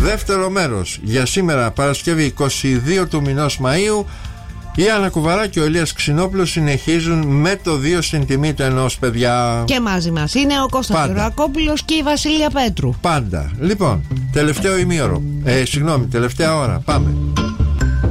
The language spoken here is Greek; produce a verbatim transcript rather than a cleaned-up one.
Δεύτερο μέρος για σήμερα, Παρασκευή είκοσι δύο του μηνός Μαΐου. Η Άννα Κουβαρά και ο Ηλίας Ξινόπουλος συνεχίζουν με το δύο στην τιμή του ενός, παιδιά. Και μαζί μας είναι ο Κώστας Γεωργακόπουλος και η Βασίλεια Πέτρου. Πάντα. Λοιπόν, τελευταίο ημίωρο. Ε, συγγνώμη, τελευταία ώρα. Πάμε.